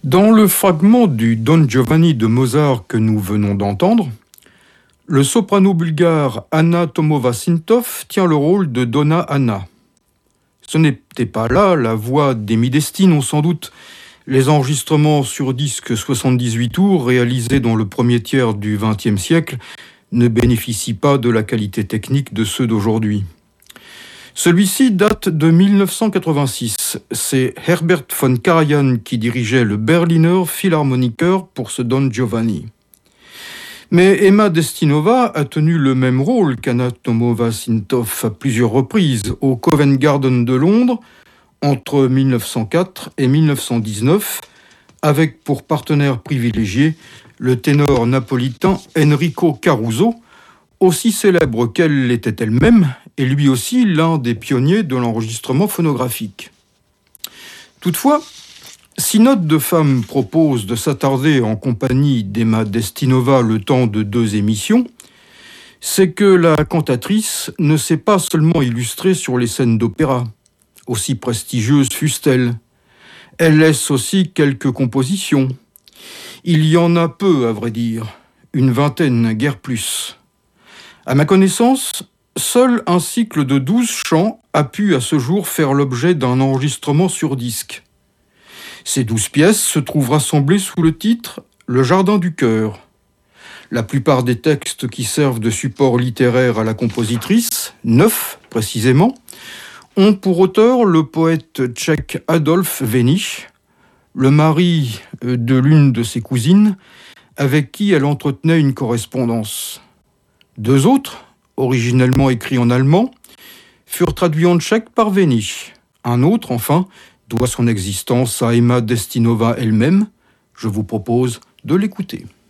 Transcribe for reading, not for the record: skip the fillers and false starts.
Dans le fragment du Don Giovanni de Mozart que nous venons d'entendre, le soprano bulgare Anna Tomova-Sintov tient le rôle de Donna Anna. Ce n'était pas là la voix d'Amy Destinov, sans doute. Les enregistrements sur disque 78 tours réalisés dans le premier tiers du XXe siècle ne bénéficient pas de la qualité technique de ceux d'aujourd'hui. Celui-ci date de 1986. C'est Herbert von Karajan qui dirigeait le Berliner Philharmoniker pour ce Don Giovanni. Mais Emma Destinova a tenu le même rôle qu'Anna Tomova-Sintov à plusieurs reprises au Covent Garden de Londres entre 1904 et 1919, avec pour partenaire privilégié le ténor napolitain Enrico Caruso, aussi célèbre qu'elle l'était elle-même, et lui aussi l'un des pionniers de l'enregistrement phonographique. Toutefois, si Note de Femme propose de s'attarder en compagnie d'Emma Destinova le temps de 2 émissions, c'est que la cantatrice ne s'est pas seulement illustrée sur les scènes d'opéra, aussi prestigieuses fussent-elles. Elle laisse aussi quelques compositions. Il y en a peu, à vrai dire, une vingtaine, guère plus. À ma connaissance, seul un cycle de 12 chants a pu à ce jour faire l'objet d'un enregistrement sur disque. Ces 12 pièces se trouvent rassemblées sous le titre « Le jardin du cœur ». La plupart des textes qui servent de support littéraire à la compositrice, 9 précisément, ont pour auteur le poète tchèque Adolf Venich, le mari de l'une de ses cousines, avec qui elle entretenait une correspondance. 2 autres, originellement écrits en allemand, furent traduits en tchèque par Venich. Un autre, enfin, doit son existence à Emma Destinova elle-même. Je vous propose de l'écouter.